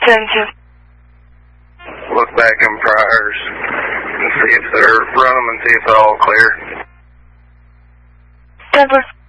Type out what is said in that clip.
10-2. Look back in priors and see if they're run them and see if they're all clear. 10-4.